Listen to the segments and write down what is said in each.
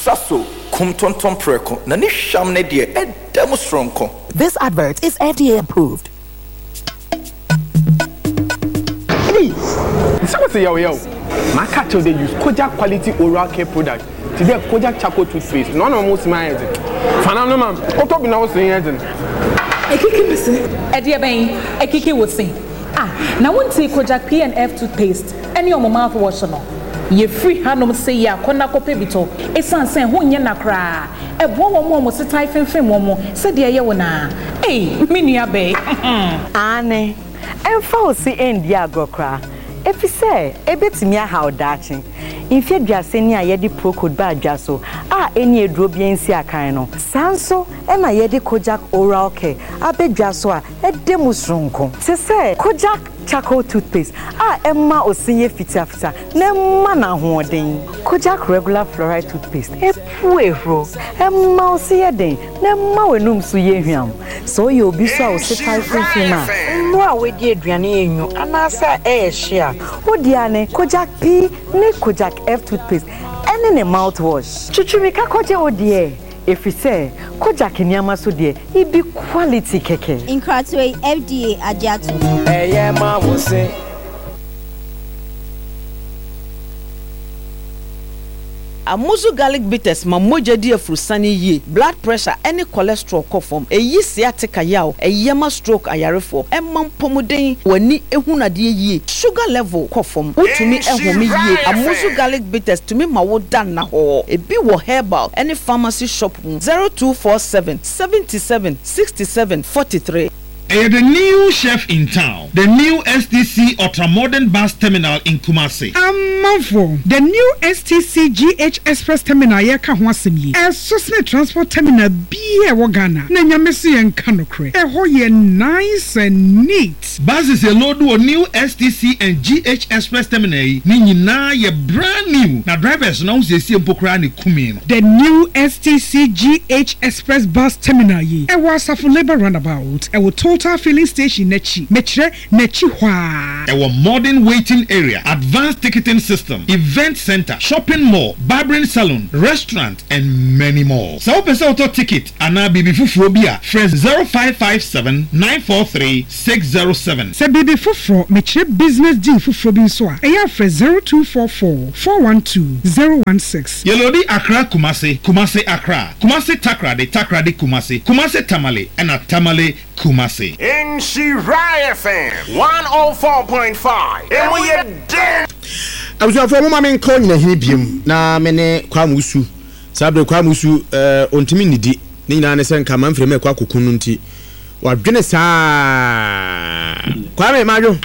Sasso, kum tonton preko, nani sham ne die, demonstronko. This advert is FDA approved. Hey, someone say yo. My cat told they use Kojak quality oral care product. Today Kojak charcoal toothpaste. None of most my head. Fanano man, what up now saying head? I kick him say. Edia ben, I kick it with say. Now won't take Kojak P&F toothpaste. Any of my mouthwash no. Ye free hand say ya kona ko pebito. Esan sen ho nya nakra. E bo wo mo se tai fenfen mo se de ye wona. Hey, me nua be. Ane. Emfa o si endi agokra. Efi say ebetimi aha odachi. Infie duase ni ayede procode ba adwaso. Eni eduro bia nsi akan no. Sanso e na yede Kojak oral care. Abedwaso edemu sronko. Se say Kojak charcoal toothpaste. Emma osinye fita. Nemma na hoden. Kojak regular fluoride toothpaste. Epuehro. Emma osiye den. Nemma wenum so ye hwam. So ye obi so a ositai fifima. No a we die aduane enyu. Anasa share. Odiane Kojak P ne Kojak F toothpaste. Ene ne mouthwash. Chuchumika koje odie. If we say Kojak nyama so die, it be quality keke. Inkratwe FDA Ajato. Ma will say. Amuzu garlic bitters ma moja di afrusani ye blood pressure any cholesterol kofom eyi sciatica yaw eyema stroke ayarefo emam pomuden wani ehunade ye sugar level kofom utumi ehome ye amuzu garlic bitters tumi ma wo dan na ho ebi wo herbal any pharmacy shop 0247 77 67 43. The new chef in town, the new STC Ultra-Modern Bus Terminal in Kumasi. Manfo, the new STC GH Express Terminal yeka hwasemi. Susne Transport Terminal biye wagana. Na nyamesi en kanokre. Hoye nice and neat. Buses a load of new STC and GH Express Terminal. Ni na ye brand new. Na drivers now se si empokra ni kumino. The new STC GH Express Bus Terminal ye. Safu Labor Roundabout. Total filling station nechi metre nechi hwa. Our modern waiting area, advanced ticketing system, event center, shopping mall, barbering salon, restaurant, and many more. So pesa auto ticket ana bibi fufuro bia fresh 0557 943 607. Se bibi fufuro metre business deal fufuro bi so a eya fresh 0244 412 016. Yelodi Accra Kumasi, Kumasi Accra, Kumasi Takrade, Takrade Kumasi, Kumasi Tamale, and a Tamale Kumasi. In Shirai FM 104.5. And we are dead. I was for mama men calling a hibium. Na mene kwamusu. Sabre kwamusu ontimi nidi. Ni na nesen kama mfre me kwa kokunu nti. Wa dwene saa. Kwame majo.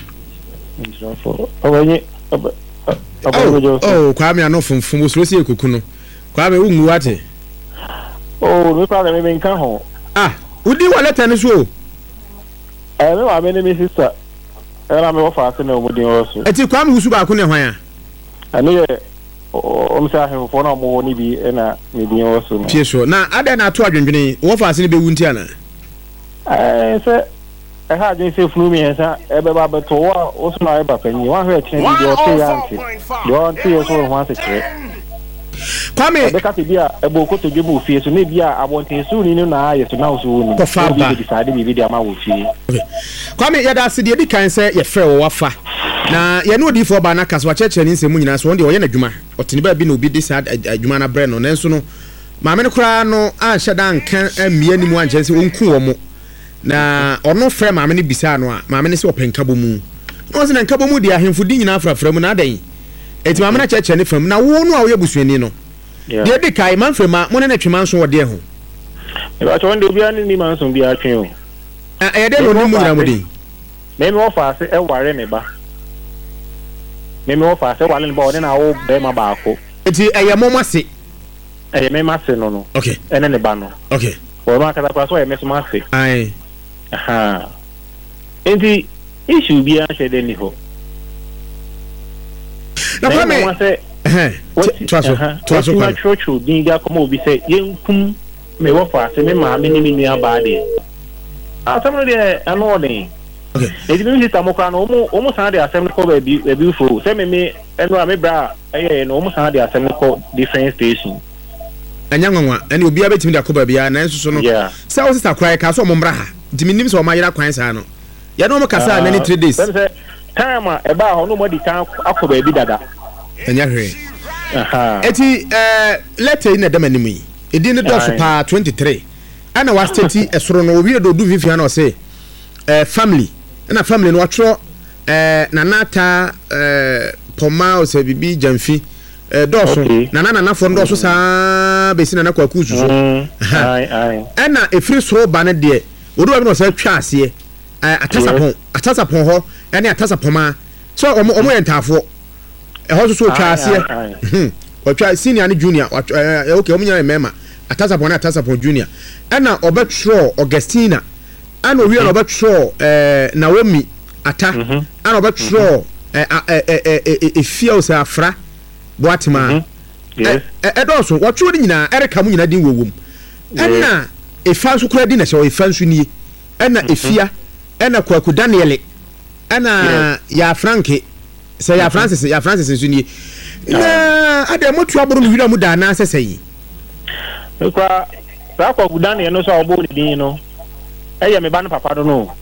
Oh, kwame ano funfun so se kokunu. Kwame ungu wate. Oh, no problem me nka ho. Udi wa letter ni so. Me wa me ne me sister. Era me wo fa ase na omudin oso. Eti kwame usu ba ko ne hwan a? Ano ye o msa he fo na mo ni bi na me din oso. Pie so. Na ada na to adwendwene wo fa ase ne be wunti ana. Se ha jin se funu mi hensa e be ba beto wa oso na e ba panyi wa hwe chen bi o te yanti. Do nti oso ho ase kire. Kwame be ka te bia e bo ko to dwe mo fie so ne bia abonten su ni na aye so na oso woni. Ko fa ba decide bi dia ma wo fie. Kwame ya da se de kan se ye frɛ wo wafa. Na ye no odi for ba na kaso acheche ni nsemu nyina so won de wo ye na dwuma. Otini ba bi na obi de sa adwuma na bre no nenso no maame no kra no a hyeda nkan amie ni mu anche se wonku wo mo. Na ono frɛ maame no bisa no a maame no se openka bomu. No se na nka bomu de ahemfudi nyina afrafra mu na adan. Eti maame na cheche ne fam na wo no a wo ye busuani no. De de kai man frema mo ne na twema nso wo de ho. E ba chon de obi ani ni man so bi atwen o. E de no ni mu nyina mo de. Me wo fa se e ware me ba. Me wo fa se wale ne ba o de na wo be ma ba ko. Eti eye mo mase. Eye me mase no. Okay. Ene ne ba no. Okay. Wo ma ka ta so eye me so mase. Ai. Aha. Enti issue bi a shede ni ho. Na kwa me Twaso kwa chocho dinga komo obi se yenkum me wo fa se me ma me ni mi aba de asem de ano de okay e di mi sita mo kwa no omo san de asem ko ba bi fo se me eno a me bra no omo san de asem ko different station anya nwanwa ene obi abetimi da koba bia na enso no sa wo sister cry ka so mo mbra ha diminim so ma yira kwan sa no ya no mo kasa na ni 3 days time e ba ho no mo di kan akoba bi dada anya hwe eti letter in dem animu yi edi ne do so pa 23 ana wa state esoro no obi do du vivia na o say family na family no watro na nata poma o se bibi jamfi doso na fo doso sa be sina na kwaku susu na efiri so ba ne de odu abi no se twa ase atasapon ho ene atasapoma so omo yentafo ho so twa ase o twa senior and junior okay omo nya mema atasapon junior na obetro Augustina ana owi na obetro Naomi ata ana obetro efia o se afra boatima edoso watwo nyina ereka mu nyina din wowom na efa so kura din na se o efa nso nie na efia na kwaku Daniel na ya Franke se ya Francis nso nie na ade motu aboro mu wira mu da na sesei kwa sa kwaku Daniel no so obo din no eye me ba no papa do no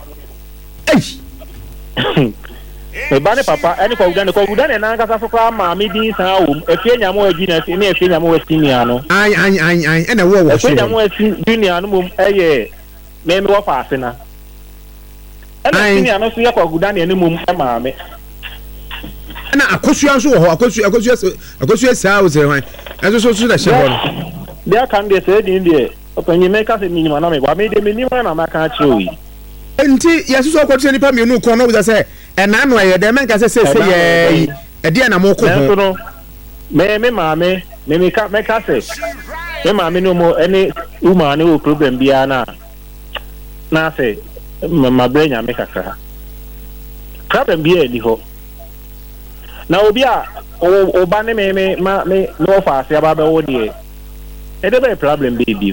me ba ne papa eni kwa udane na anga so kwa ma mi din san wo efie nyamo agina se ne efie nyamo westinia no ai ena wo efie nyamo westinia no mum eye me wo fa ase na ena westinia no so ya kwa udane ne mum e ma me na akosua so ho akosua sa wo se hwan enso so da shebo no dia kan de se din de opanyi me ka se minima na me wa me de minima na ma ka chiwi enti yesuso kwatse nipa mienu ko no wo say na no ye de men ka se ye e de na mo ko ho me maame me ka se me maame no mo ene uma ne o problem bia na se ma brenya me kakra problem bia di ho na obi a o ba ne me no fa se aba be wo de e de be problem baby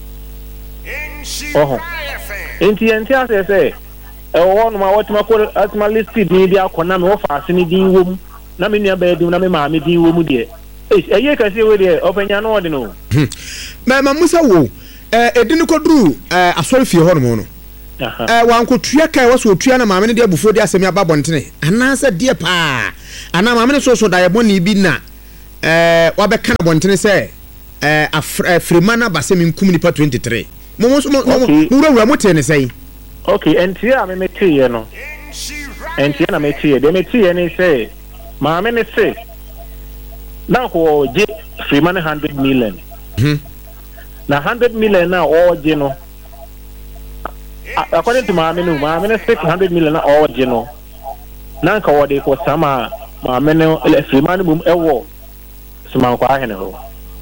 enti ase no ma watima ko atma listed ni dia ko na me wo fa ase ni din wom na me nua ba din na me maame din wom de eye ka se we de opanya no de no ma musa wo edin ko duru asori fie ho no wan ko tua kai wo so tua na maame ne de abufo de asemi aba bontene ana se de pa ana maame ne so da yebo ni bi na wa be kana bontene se afrimana basemi nkum nipa 23 mo wura mo tene sei okay entia me metie no entia na metie de metie ni say maame ne say na ko je Freeman 100 million na 100 million na oje no according to maame ne 600 million na oje no na ka wode ko sama maame ne Freeman bum ewo sima kwa hene ho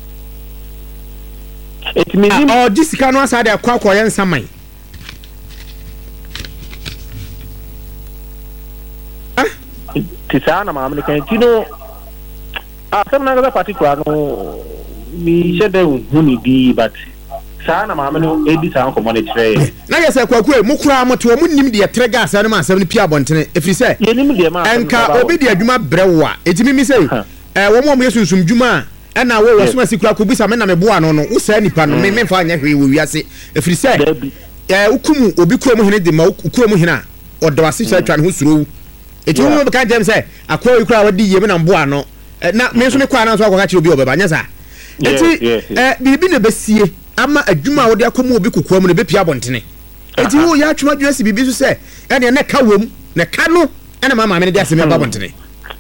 etimi o disika no asa de akwa yen saman tisana maame kan tino asem na ga particular no mi shede huni bi but sana maame no edi san ko monitor na ya se kwaku e mukura moto mu nim de tre gas na ma asem ni pia bontene efiri se ye nim de ma enka obi de adwuma brewa etimi mi sei wo mo yesunsum dwuma na wo suma sikura ko bisa me na me boa no wo sa nipa no me fa anya hwe wo wiase efiri se ukumu obi kura mu hene de ma ukura mu hena odawase cha twa ne ho suro eti wo be kan dem se akwa ikura wadi ye me na mboa no na me so me kwa na so akwa ka chiro bi obeba nya sa eti bibi ne besie ama adwuma wo de akomu obi kokwa mu ne be pia bontene eti wo ya atwuma dwuma si bibi so se ene ne ka wom ne ka no ene mama me ne de aseme ba bontene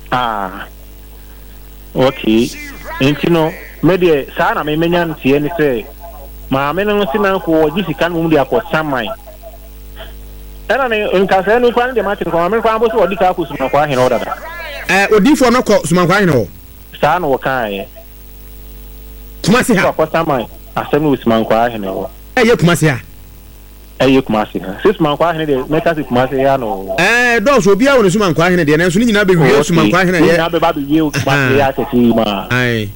okay enti no me de sa na me menya ntie ni se maame no si na ko ji sika no mu de akosamai era ne nka se no kwan de ma tin ko maame kwan bo so odi ka ko suma kwa hene oda odifo no ko suma kwa hene ho sa no kan Kumasi ha akosamai asem no suma kwa hene ho ye Kumasi ha Kumasi ha sis man kwa hene de meka si Kumasi ya no do so bia woni suma kwa hene de na so ni nyina be wie suma kwa hene ye na be ba be wie Kumasi ya tete ma ai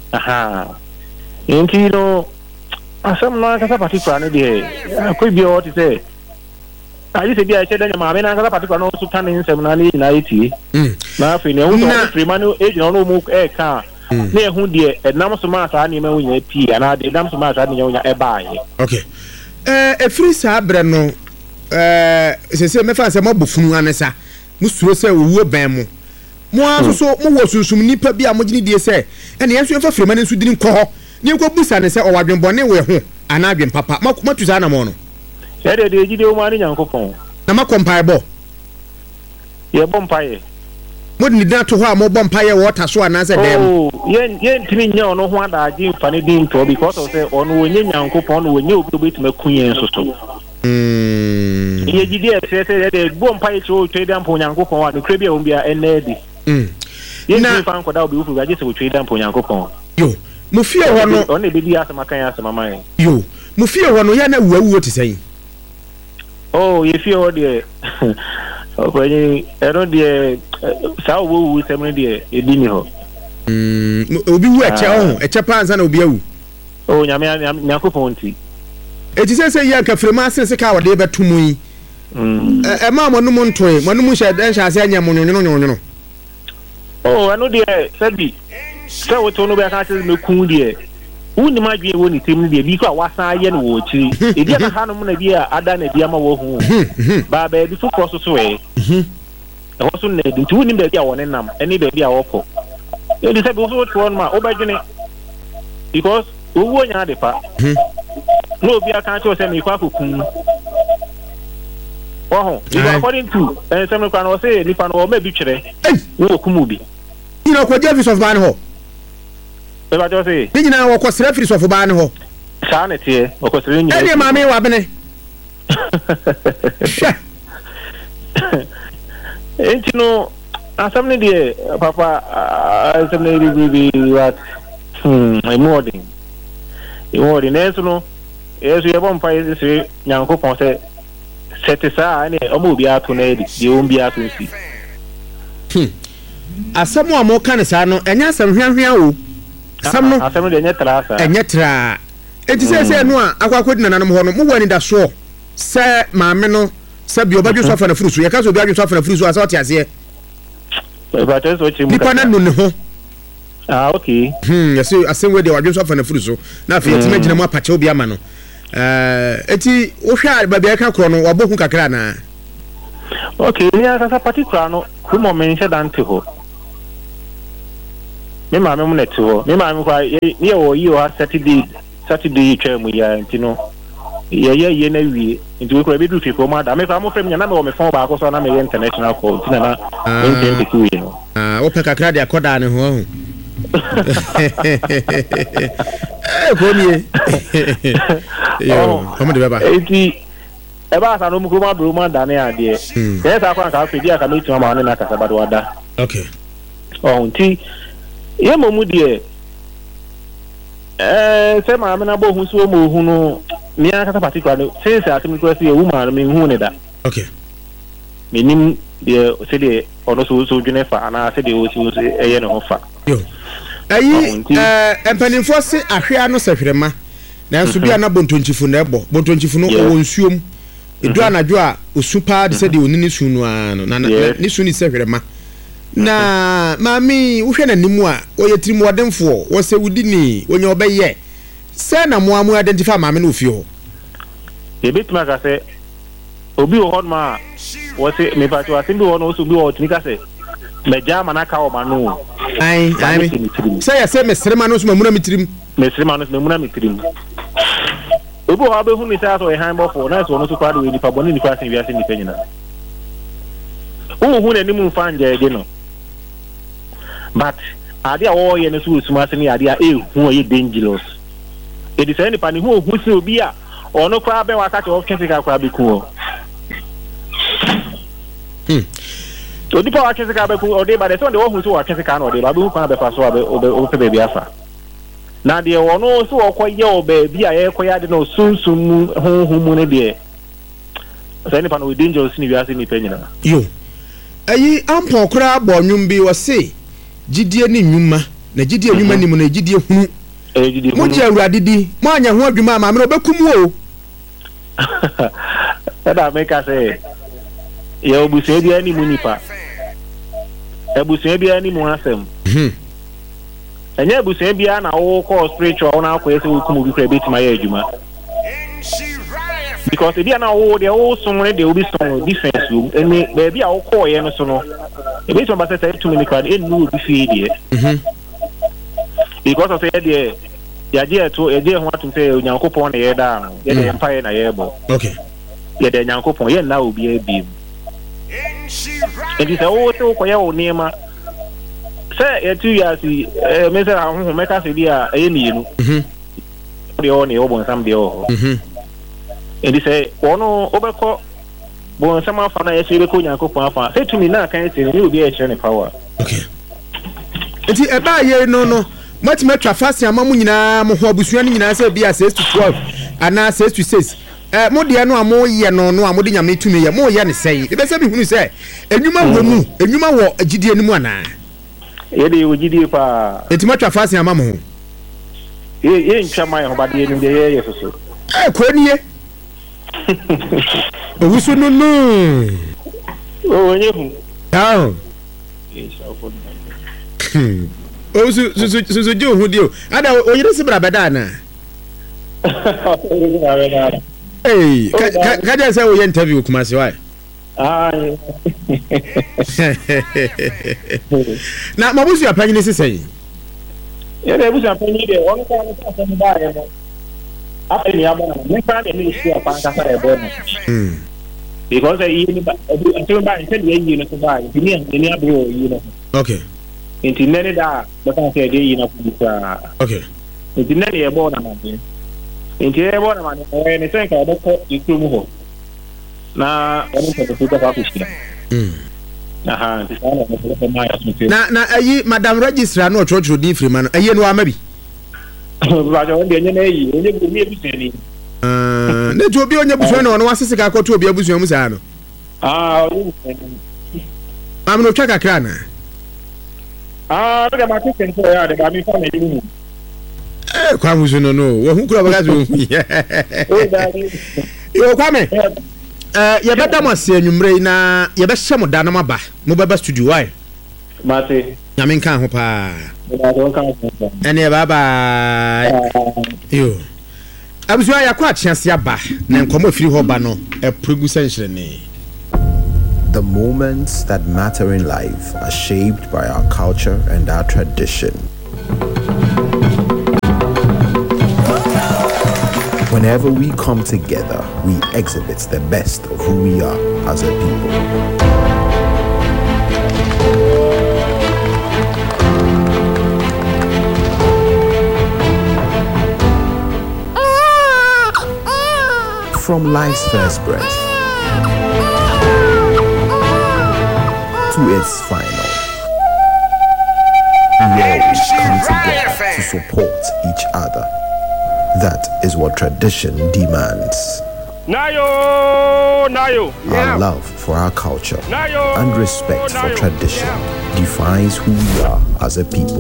enti no asem no ka sa particular ne de ko bi o ti se ayi se bi a che de ma me na ka particular no so tan nsem na ni na eti na afi ne wo Freeman age no mu ka na ehu de enam so ma sa na ma wonya pii ana de enam so ma sa na wonya ebaaye okay efiri sa abre no sese me fa se mo bofunu anesa musuro se owuo ban mu mo aso mo wo sunsum nipa bi a mo gini die se ene yenso fa frema ne nso dini nkɔ hɔ ne nkɔ busa ne se o wadwen bɔne we ho ana adwen papa matu sa na mo no de gide o ma ne Nyankopɔn na ma compare bo ye bompaye mo ni dina to ho a mo bompaye water so ana se dem yen timi nya ono ho adaje mfa ne din to because of say ono wonye Nyankopɔn no wonye obi betuma kunyen so so ye gide se de bompaye cho tweda mpo Nyankopɔn wa no krebia wo bia enedi ye ni fa nkoda obi ufu gaje se wo tweda mpo Nyankopɔn yo mo fie ho no ono be di asema kan asema man yo mo fie ho no ya na wuawu ti sɛn ye fie ho de okwenye ero de sa wo semre de edi mi ho obi wu eche ho eche panza na obi awu nyame Nyankopɔn ti eti se ya ka frema asese ka wode betumu yi ma mo no mo ntoe mo no mo hye den hye ase anya mo nwonwono eno de sabi se wo to no be ka se me kun de wuni ma dwe wo ni tem de bi ko wasan ye no wo chi edi na ha no mo na bi a ada na bi ama wo hu ba ba bi fu cross so e ho so na di tu ni be bi a won nam eni be bi a wo ko e di se bi so to ma o ba dwene because owo nya de pa no bi aka cho se mi kwa kokun oh according to some no kan o se ni pa no o ma bi twere wo kumu bi you know ko Davis of man ho e ba jo se ni nyina wo ko sere free of ban ho sa na tie o ko sere nyina e ma me wa bene entino asamne die papa asamne di what imoding neso no yeso ye bom pa yesi Nyankopɔn se setisa ne omo bi ato na edi de on bi ato nsi asamo amo kan sa no enya asam hwanhwan o asam de enya trasa enya tra enti se no a akwakodi nananom ho no mo wani da so se maame no se bi obadwo so fa na frusu ye ka so bi adwo so fa na frusu asa oti ase ba te so chimu nipa na no ne ho okay yes asem we de wadwo so fa na frusu na afi eti magina mu apache obi ama no eti wo hwa ba bia ka kro no wabohu kakra na okay ni asa particular no kumo mense dante ho me ma me mu net ho me ma me kwa ye wo yi o Saturday twemu ya ntino ye na wie nti we ko be du fi ko ma da me fa mo frem nya na me wo me phone ba ko so na me international call ntina na ntente ku yi no wo pe kakra de akoda ne ho ko nie yo komo de baba enti e ba sa no mu ko ma bro ma da ne ade e sa kwa ka fe dia ka me tuma ma ne na kasa ba do ada okay nti ye mo mu de se ma me na bo hu so mo hu no mi aka particular no since atim ko se e woman me hu ne da okay minim de se de ono so dwene fa ana se de o si eye ne ho fa yo ayi empanimfo se ahwea no sehwerema nanso bia na bontonchifu na ebo bontonchifu no wo nsuom edu anadwo a osupa de se de onini sunu ano na ni sunu sehwerema na mami wo hwe na nimu a oye tirimu wademfo wo se wudini onye obeye se na mo amu identify mami no ofie ho e bitma ka se obi wo hon ma wo se me pa to asimbi wo no so bi wo timi ka se me jama na ka o ma no ai say ya say me srema no so mamuna mitirim me srema no so mamuna mitirim obi wo be hu mi sa so e han bofo na so no so kwado we ni pa boni ni kwa sin wi ase ni penyina hu na ni mu fa nje de no but ade a wo ye no so osuma se ni ade a hu ye dangerous e di say ni pa ni hu se obi a ono kwa be wa ka che office ka kwa be ku odi pa wa kese ka be ku odi ba de so de wo hu so wa kese ka no de ba be hu pa be fa so o pe be afa na de wo no so wo koye o be bi a ye koya de no sunsun hu mu ne de so ni pa no dangerous ni wi ase ni penyina yo ayi ampo kura bo nwum bi wo se gidie ni nwuma na gidie nwuma ni mu na gidie hunu mo je awurade di mo anya ho adwuma ma me no bekum o da me ka se ye obusie bia ni mu nipa obusie bia ni mu asem Enya busu bia na wo call spiritual na akwa ese wo kumu bi kra beti ma ya adwuma. Because bia na wo de wo so ne de obi so defense room eni be bia wo call ye no so no. E be so ba say to me card enu obi fi de. Because of say de ya je to e je ho atum say Onyankopon na ye da no. Ye de empire na ye bo. Okay. Ye de Onyankopon ye na obi abi. Enti say wo to ko ye wo nema. Say 2 years me say ahun meka say bia e ni enu. De o ni o bon sam de o. Enti say ono obekọ bon sam afa na ye say be ko Onyankopon afa. Say to me na kan say ni obi e chere ne power. Okay. Enti e ba ye no mati metwa fast amamu nyina mo ho abusua ni nyina say bia 6 to 12 ana 6 to 6. Mo de no amo ye no amode nyame tumi ye mo ye ne sei. E be say bi hunu say enwuma wo mu enwuma wo agidie ni mu ana. Ye de ogidie pa. Enti metwa fast amamu. Ye ntwa mai ho ba de ni de ye so. Ko ni ye. Owusu no. O nye hu. Ah. So jo hu dio. Ada oyire se bra beda na. Hey, ka ja say o interview kuma se why? Na mabusu apanyi ne sesai. Ye na busu apanyi de won ka na sa se ba ye no. Apa ni aba na me fa de ni isi apa ka sa e bo no. Because I ni ba until ba se de yi no so ba ni abro yi no. Okay. Inti nene da bata se de yi na kusa. Okay. Inti nene e bo na ma de. Inti e bo na ma ne ne sen ka do ko ikru mu ho. Na oni se ko ta fa kushira. Aha, na ayi madam registrar no church di free man ayi no amabi. Ba jo de nyene yi, onye bu mi ebusu ni. Ne jo bi onye busu na no wasese ka koto obi abusu mu sa no. Onye am no twa kakra na. Look at my kitchen for ya de ba mi fa me ni. Kwa musu no wo hu kura baga zo. Yo kwa me. Ye beda mo ase anwumre na ye be hye mo da na maba mo baba studio why mate nyame nka ho pa ene baba yo abusua ya kwa chiase aba na nkomo firi ho ba no e pregu senhire ni. The moments that matter in life are shaped by our culture and our tradition. Whenever we come together, we exhibit the best of who we are as a people. From life's first breath to its final, we always come together to support each other. That is what tradition demands. Our love for our culture and respect for tradition defines who we are as a people.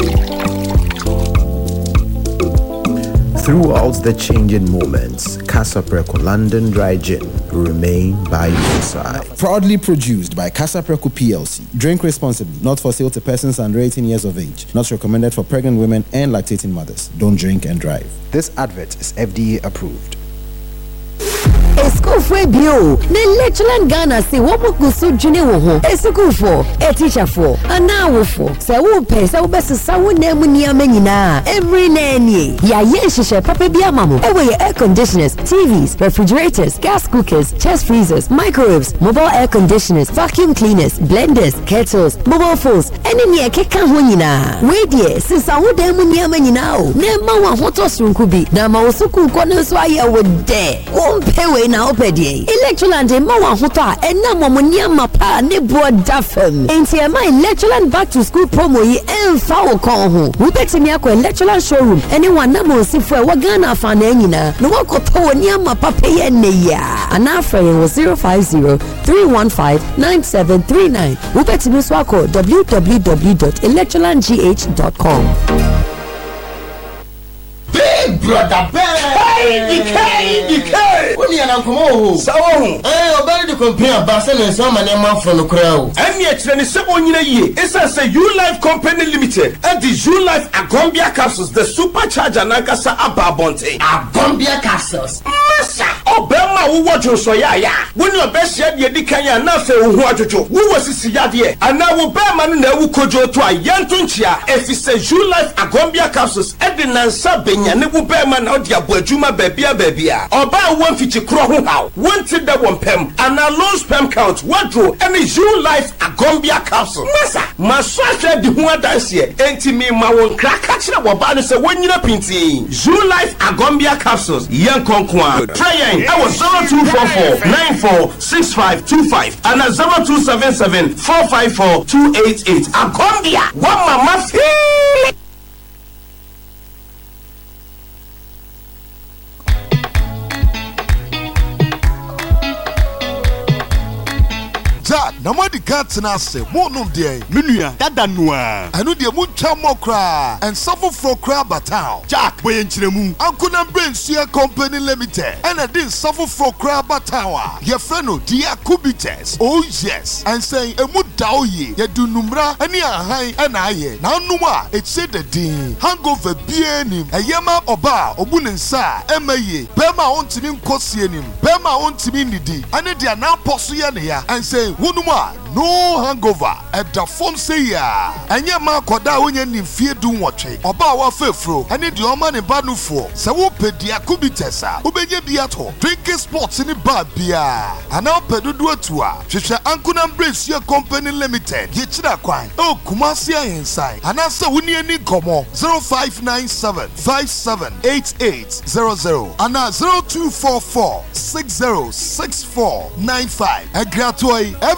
Throughout the changing moments, Casa Preco London Dry Gin will remain by your side. Proudly produced by Casa Preco PLC. Drink responsibly, not for sale to persons under 18 years of age. Not recommended for pregnant women and lactating mothers. Don't drink and drive. This advert is FDA approved. School for bio. The lecturer Ghana say what book so junior wo. School for a teacher for and now for. So we pay so best so we name near menina. Every nanny. Ya yeshe papa bia mamu. Every air conditioners, TVs, refrigerators, gas cookers, chest freezers, microwaves, mobile air conditioners, vacuum cleaners, blenders, kettles, mobile phones. Any near keka ho nyina. We die since I would name near menina. Nema wa hoto sunkubi. Na ma osuku kono so aye wo de. Won pay na opedi Electroland ma wa hota ena momonia mapa ne bo dafem enti e ma Electroland back to school promo yi emfa wo kon ho wo betimi akọ Electroland showroom ene wana mo sifu e wa Ghana fa na nyina no wa koto woni amapa peye ne ya ana afre wo 050-315-9739 wo betimi so akọ www.electrolandgh.com. Big brother bear. Hey, When you are come so obey the company of Basen and some man from the crowd. and yet when it's 7 year it's a U Life Company Limited and the U Life Agombia capsules the supercharger Nankasa Ababonte Agombia capsules. Massa Obama who watch you so ya when your best yet the Kenya na fe who was sisi yadie and now will bear man na wu kojo to a yantunchia if it's a U Life Agombia capsules Edinansa Benya ne wu bear man out dia boadwuma babia oba won fichi kro ho haw wanted that one pem and a low sperm count wadro any U Life Agombia capsule massa masahwe di ho adanse enti me ma won kraka kire wo ba no se wonyina pinti U Life Agombia capsules yen konkwa try yen I was 0244946525 and 0277454288 Agombia one mama feel. Na modi katsena se monum de menua dada noa anu de mu twa mokra and suffer for crab batao Jack boy enchiremu ankuna Brainsia Company Limited and a din suffer for crab batao ye freno dia kubites oh yes and say emu daoye ye dunumra ani ahan na aye na anuma it said the din hangover bienim eyema oba obunensa emaye bema ontimi nkosienim bema ontimi nidi ane dia na poso ye ne ya and say wunuma no hangover at the form say ya enye ma koda onye ni fie du nwotwe oba wa fefro ene de oma ne ba no fo se wo pedia kubitesa obenye bia to drinking sports ni ba bia ana pedudu atua hwehwe Ankuna Brainsia Company Limited ye kira kwan o Kumasi Ahensai ana se woni ani komo 0597578800 ana 0244606495 agratoi